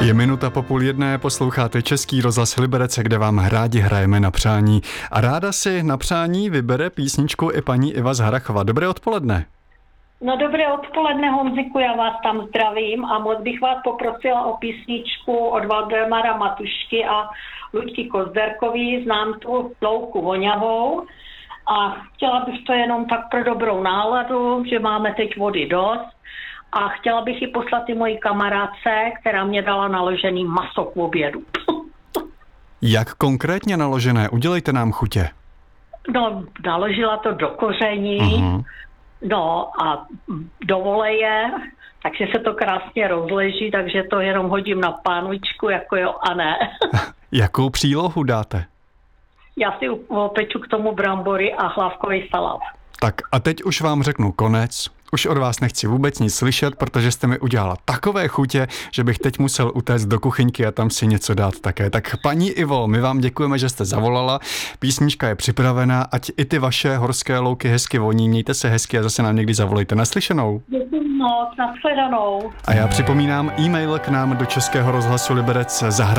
Je 12:30, posloucháte Český rozhlas Liberec, kde vám rádi hrajeme na přání. A ráda si na přání vybere písničku i paní Iva z Harrachova. Dobré odpoledne. No dobré odpoledne, Honziku, já vás tam zdravím a moc bych vás poprosila o písničku od Valdemara Matušky a Luďky Kozderkový, Znám tu louku voňavou. A chtěla bych to jenom tak pro dobrou náladu, že máme teď vody dost. A chtěla bych ji poslat i mojí kamarádce, která mě dala naložený maso k obědu. Jak konkrétně naložené? Udělejte nám chutě. No, naložila to do koření, no a do voleje, takže se to krásně rozleží, takže to jenom hodím na pánvičku, jako jo a ne. Jakou přílohu dáte? Já si opeču k tomu brambory a hlávkový salát. Tak a teď už vám řeknu konec. Už od vás nechci vůbec nic slyšet, protože jste mi udělala takové chutě, že bych teď musel utéct do kuchyňky a tam si něco dát také. Tak paní Ivo, my vám děkujeme, že jste zavolala. Písnička je připravená, ať i ty vaše horské louky hezky voní. Mějte se hezky a zase nám někdy zavolejte. Naslyšenou. Děkuji moc, nashledanou. A já připomínám e-mail k nám do Českého rozhlasu Liberec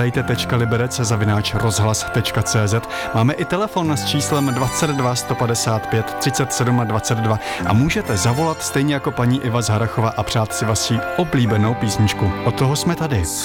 zahrajte.liberec@rozhlas.cz. Máme i telefon s číslem 22 155 37 22 a můžete zavolat stejně jako paní Iva z Harrachova a přát si vaši oblíbenou písničku. Od toho jsme tady.